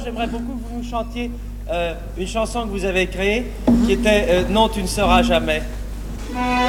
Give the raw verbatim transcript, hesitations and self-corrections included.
j'aimerais beaucoup que vous nous chantiez euh, une chanson que vous avez créée, qui était euh, Non, tu ne sauras jamais.